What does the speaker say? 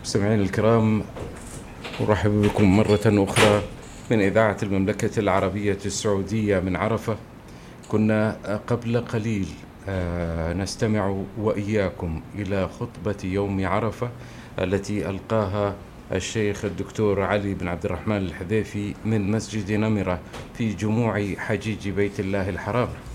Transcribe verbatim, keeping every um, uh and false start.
مستمعينا الكرام، أرحب بكم مرة أخرى من إذاعة المملكة العربية السعودية من عرفة. كنا قبل قليل نستمع وإياكم إلى خطبة يوم عرفة التي ألقاها الشيخ الدكتور علي بن عبد الرحمن الحذيفي من مسجد نمرة في جموع حجيج بيت الله الحرام.